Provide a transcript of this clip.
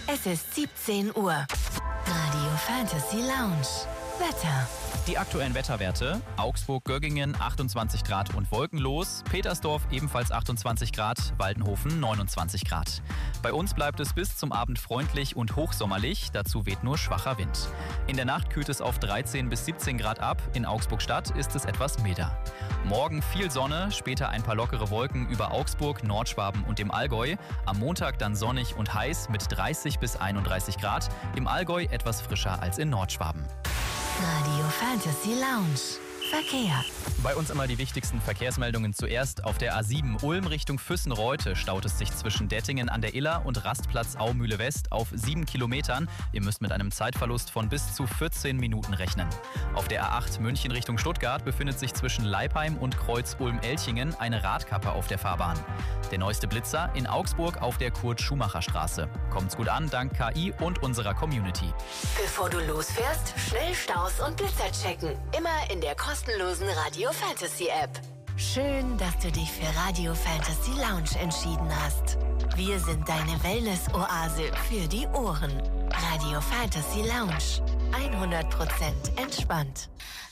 Es ist 17 Uhr. Radio Fantasy Lounge. Wetter. Die aktuellen Wetterwerte: Augsburg-Göggingen 28 Grad und wolkenlos, Petersdorf ebenfalls 28 Grad, Waldenhofen 29 Grad. Bei uns bleibt es bis zum Abend freundlich und hochsommerlich, dazu weht nur schwacher Wind. In der Nacht kühlt es auf 13 bis 17 Grad ab, in Augsburg-Stadt ist es etwas milder. Morgen viel Sonne, später ein paar lockere Wolken über Augsburg, Nordschwaben und dem Allgäu. Am Montag dann sonnig und heiß mit 30 bis 31 Grad, im Allgäu etwas frischer als in Nordschwaben. Radio Fantasy Lounge. Verkehr. Bei uns einmal die wichtigsten Verkehrsmeldungen zuerst. Auf der A7 Ulm Richtung Füssen-Reute staut es sich zwischen Dettingen an der Iller und Rastplatz Aumühle West auf 7 Kilometern. Ihr müsst mit einem Zeitverlust von bis zu 14 Minuten rechnen. Auf der A8 München Richtung Stuttgart befindet sich zwischen Leipheim und Kreuz Ulm-Elchingen eine Radkappe auf der Fahrbahn. Der neueste Blitzer in Augsburg auf der Kurt-Schumacher-Straße. Kommt's gut an, dank KI und unserer Community. Bevor du losfährst, schnell Staus und Blitzer checken. Immer in der kostenlosen Radio Fantasy App. Schön, dass du dich für Radio Fantasy Lounge entschieden hast. Wir sind deine Wellness-Oase für die Ohren. Radio Fantasy Lounge. 100% entspannt.